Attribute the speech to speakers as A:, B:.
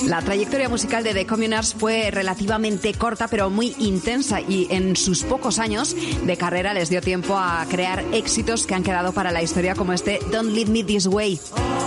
A: La trayectoria musical de The Communards fue relativamente corta, pero muy intensa, y en sus pocos años de carrera les dio tiempo a crear éxitos que han quedado para la historia, como este Don't Leave Me This Way.